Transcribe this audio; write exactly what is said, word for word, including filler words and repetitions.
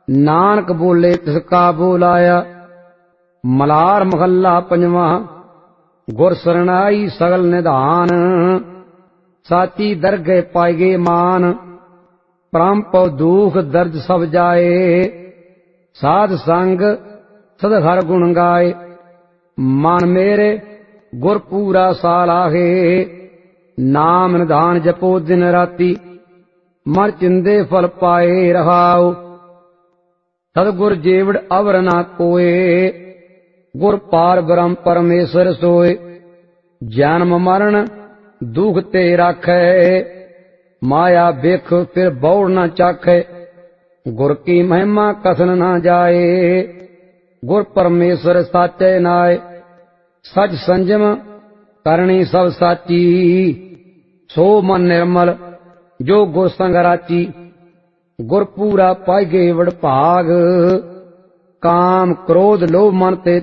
ਨਾਨਕ ਬੋਲੇ ਤਿਸਕਾ ਬੋਲਾਇਆ। ਮਲਾਰ ਮਹੱਲਾ ਪੰਜਵਾਂ। ਗੁਰ ਸਰਣਾਈ ਸਗਲ ਨਿਧਾਨ, ਸਾਚੀ ਦਰਗਹਿ ਪਾਇਗੇ ਮਾਨ। ਪਰਮ ਪਉ ਦੁਖ ਦਰਦ ਸਭ ਜਾਏ, ਸਾਧ ਸੰਗ ਸਦ ਹਰ ਗੁਣ ਗਾਏ। ਮਨ ਮੇਰੇ ਗੁਰ ਪੂਰਾ ਸਾਲਾਹੇ, ਨਾਮ ਨਿਧਾਨ ਜਪੋ ਦਿਨ ਰਾਤੀ। ਮਨ ਚਿੰਦੇ ਫਲ ਪਾਏ ਰਹਾਉ, ਸਤਿਗੁਰ ਜੀਵੜ ਅਵਰ ਨਾ ਕੋਏ। ਗੁਰ ਪਾਰ ਬ੍ਰਹਮ ਪਰਮੇਸ਼ਰ ਸੋਏ, ਜਨਮ ਮਰਨ ਦੁਖ ਤੇ ਰਾਖੈ। ਮਾਇਆ ਬਿਖ ਫਿਰ ਬੌੜ ਨਾ ਚਾਖੈ, ਗੁਰ ਕੀ ਮਹਿਮਾ ਕਥਨ ਨਾ ਜਾਏ। ਗੁਰ ਪਰਮੇਸ਼ਰ ਸਾਚੈ ਨਾਏ, ਸਚ ਸੰਜਮ ਕਰਨੀ ਸਭ ਸਾਚੀ। ਸੋ ਮਨ ਨਿਰਮਲ ਜੋ ਗੁਰ ਸੰਗ ਰਾਚੀ। ਗੁਰ ਪੂਰਾ ਪਾਇਗੇ ਵਡਭਾਗ, ਕਾਮ ਕ੍ਰੋਧ ਲੋਭ ਮਨ ਤੇ